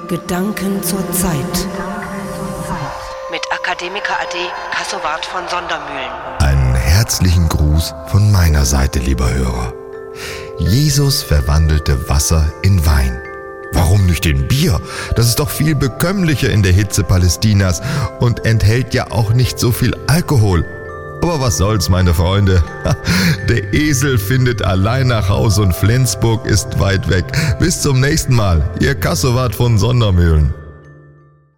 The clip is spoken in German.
Gedanken zur Zeit. Mit Akademiker AD Kassowart von Sondermühlen. Einen herzlichen Gruß von meiner Seite, lieber Hörer. Jesus verwandelte Wasser in Wein. Warum nicht in Bier? Das ist doch viel bekömmlicher in der Hitze Palästinas und enthält ja auch nicht so viel Alkohol. Aber was soll's, meine Freunde? Der Esel findet allein nach Haus und Flensburg ist weit weg. Bis zum nächsten Mal, Ihr Kassowart von Sondermühlen.